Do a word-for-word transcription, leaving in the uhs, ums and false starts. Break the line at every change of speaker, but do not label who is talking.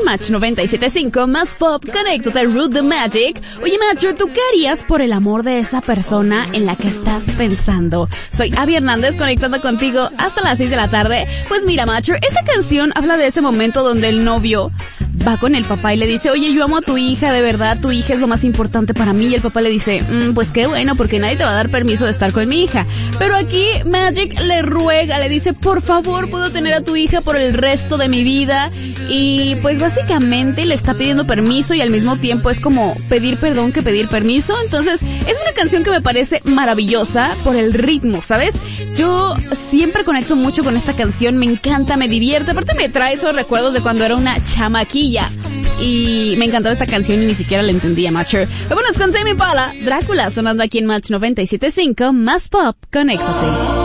Match noventa y siete punto cinco, más pop, conéctate, Root the Magic. Oye, Macho, ¿tú qué harías por el amor de esa persona en la que estás pensando? Soy Abby Hernández, conectando contigo hasta las seis de la tarde. Pues mira, Macho, esta canción habla de ese momento donde el novio va con el papá y le dice, oye, yo amo a tu hija, de verdad, tu hija es lo más importante para mí. Y el papá le dice, mmm, pues qué bueno, porque nadie te va a dar permiso de estar con mi hija. Pero aquí Magic le ruega, le dice, por favor, puedo tener a tu hija por el resto de mi vida. Y pues básicamente le está pidiendo permiso y al mismo tiempo es como pedir perdón que pedir permiso. Entonces es una canción que me parece maravillosa por el ritmo, ¿sabes? Yo siempre conecto mucho con esta canción, me encanta, me divierte. Aparte me trae esos recuerdos de cuando era una chamaquilla y me encantaba esta canción y ni siquiera la entendía, Matcher. Pero bueno, es con Tame Impala, Drácula, sonando aquí en Match noventa y siete punto cinco, más pop, conéctate.